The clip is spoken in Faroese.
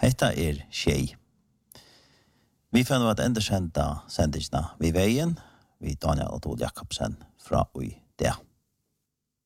Hetta Shay. Vi fann at enda senda sendisna vi veien, vi Daniel og Tord Jakobsen fra ui det.